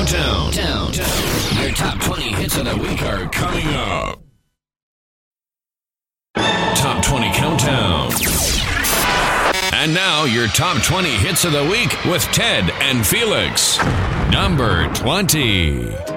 Countdown. Your top 20 hits of the week are coming up. Top 20 Countdown. And now your top 20 hits of the week with Ted and Felix. Number 20.